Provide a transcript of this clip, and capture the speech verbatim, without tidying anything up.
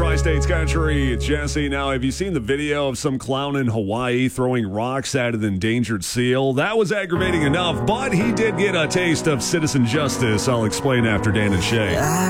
Tri-States Country. It's Jesse. Now, have you seen the video of some clown in Hawaii throwing rocks at an endangered seal? That was aggravating enough, but he did get a taste of citizen justice. I'll explain after Dan and Shay. I